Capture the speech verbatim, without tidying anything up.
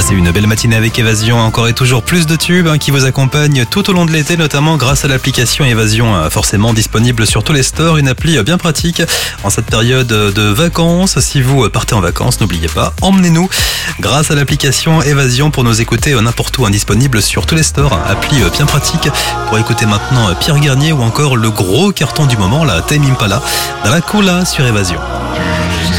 Passez une belle matinée avec Évasion, encore et toujours plus de tubes hein, qui vous accompagnent tout au long de l'été, notamment grâce à l'application Évasion, hein, forcément disponible sur tous les stores, une appli bien pratique en cette période de vacances. Si vous partez en vacances, n'oubliez pas, emmenez-nous grâce à l'application Évasion pour nous écouter n'importe où, indisponible sur tous les stores, appli bien pratique pour écouter maintenant Pierre Garnier ou encore le gros carton du moment, la Tame Impala, dans la cola sur Évasion.